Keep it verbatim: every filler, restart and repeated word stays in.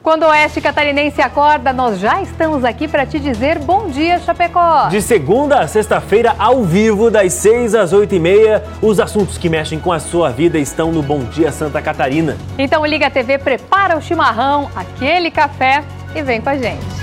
Quando o Oeste Catarinense acorda, nós já estamos aqui para te dizer bom dia, Chapecó. De segunda a sexta-feira, ao vivo, das seis às oito e meia, os assuntos que mexem com a sua vida estão no Bom Dia Santa Catarina. Então liga a T V, prepara o chimarrão, aquele café e vem com a gente.